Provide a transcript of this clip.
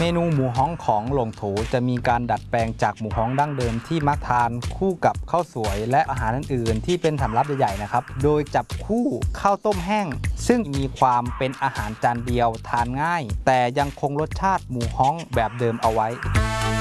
เมนูหมูฮ้องของหลงโถจะมีการดัดแปลงจากหมูฮ้องดั้งเดิมที่มักทานคู่กับข้าวสวยและอาหารอื่นๆที่เป็นสำรับใหญ่ๆนะครับโดยจับคู่ข้าวต้มแห้งซึ่งมีความเป็นอาหารจานเดียวทานง่ายแต่ยังคงรสชาติหมูฮ้องแบบเดิมเอาไว้